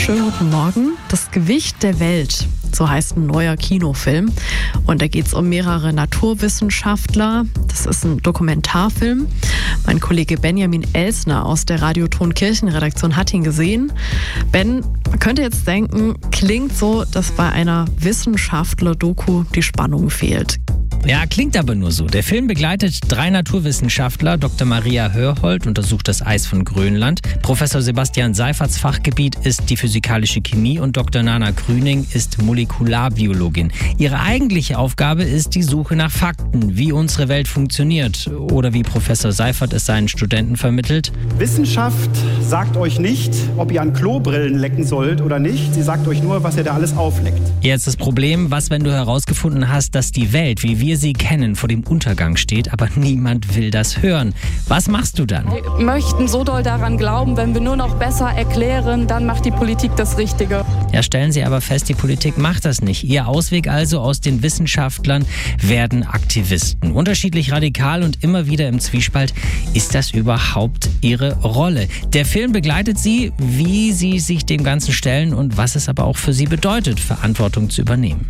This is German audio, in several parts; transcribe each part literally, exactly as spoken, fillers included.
Schönen guten Morgen. Das Gewicht der Welt, so heißt ein neuer Kinofilm. Und da geht es um mehrere Naturwissenschaftler. Das ist ein Dokumentarfilm. Mein Kollege Benjamin Elsner aus der Radioton-Kirchenredaktion hat ihn gesehen. Ben, man könnte jetzt denken, klingt so, dass bei einer Wissenschaftler-Doku die Spannung fehlt. Ja, klingt aber nur so. Der Film begleitet drei Naturwissenschaftler. Doktor Maria Hörhold untersucht das Eis von Grönland. Professor Sebastian Seiferts Fachgebiet ist die physikalische Chemie und Doktor Nana Grüning ist Molekularbiologin. Ihre eigentliche Aufgabe ist die Suche nach Fakten, wie unsere Welt funktioniert. Oder wie Professor Seifert es seinen Studenten vermittelt. Wissenschaft sagt euch nicht, ob ihr an Klobrillen lecken sollt oder nicht. Sie sagt euch nur, was ihr da alles aufleckt. Jetzt das Problem, was, wenn du herausgefunden hast, dass die Welt, wie wir sie kennen, vor dem Untergang steht, aber niemand will das hören. Was machst du dann? Wir möchten so doll daran glauben, wenn wir nur noch besser erklären, dann macht die Politik das Richtige. Ja, stellen Sie aber fest, die Politik macht das nicht. Ihr Ausweg also aus den Wissenschaftlern werden Aktivisten. Unterschiedlich radikal und immer wieder im Zwiespalt. Ist das überhaupt Ihre Rolle? Der Film begleitet Sie, wie Sie sich dem Ganzen stellen und was es aber auch für Sie bedeutet, Verantwortung zu übernehmen.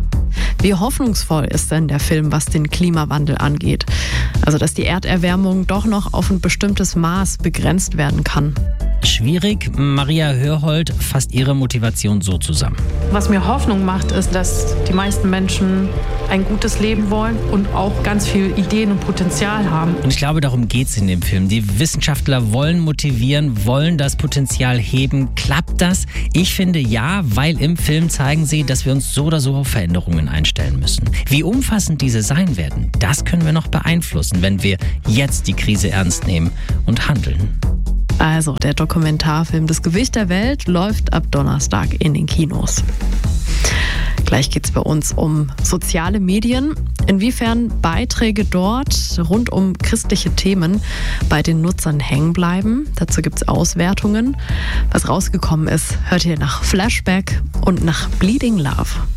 Wie hoffnungsvoll ist denn der Film, was den Klimawandel angeht? Also, dass die Erderwärmung doch noch auf ein bestimmtes Maß begrenzt werden kann. Schwierig. Maria Hörhold fasst ihre Motivation so zusammen. Was mir Hoffnung macht, ist, dass die meisten Menschen ein gutes Leben wollen und auch ganz viel Ideen und Potenzial haben. Und ich glaube, darum geht es in dem Film. Die Wissenschaftler wollen motivieren, wollen das Potenzial heben. Klappt das? Ich finde ja, weil im Film zeigen sie, dass wir uns so oder so auf Veränderungen einstellen müssen. Wie umfassend diese sein werden, das können wir noch beeinflussen, wenn wir jetzt die Krise ernst nehmen und handeln. Also, der Dokumentarfilm Das Gewicht der Welt läuft ab Donnerstag in den Kinos. Gleich geht es bei uns um soziale Medien. Inwiefern Beiträge dort rund um christliche Themen bei den Nutzern hängen bleiben. Dazu gibt es Auswertungen. Was rausgekommen ist, hört ihr nach Flashback und nach Bleeding Love.